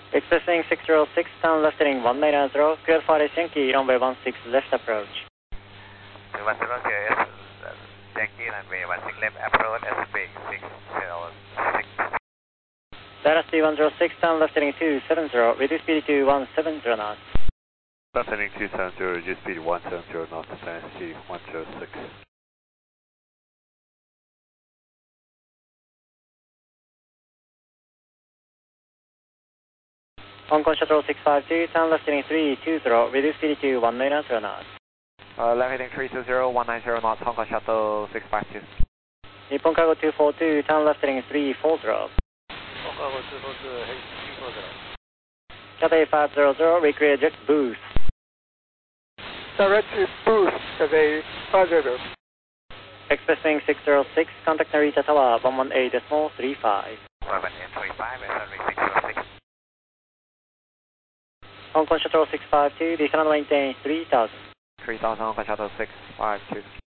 Expressing 606, turn left heading 190, clear for Yankee, runway 16 left approach. 106, Yankee, runway 16 left approach, SB 606. Dallas D106, turn left heading 270, reduce speed to 170 knots. Left heading 270, reduce speed 170 knots, Tennessee 106. Hong Kong Shuttle 652, turn left heading 320, reduce speed to 190 knots. Left heading 320, 190 knots, Hong Kong Shuttle 652. Nippon Cargo 242, turn left heading 340. Hong Kong 242, heading 340. Cathay 500, recreate jet boost. Direct to boost, Cathay 500. Expressing 606, contact Narita Tower 118.35. 118.35, 606. Hong Kong Shuttle 652, descend and maintain 3000. 3000, Hong Kong Shuttle 652.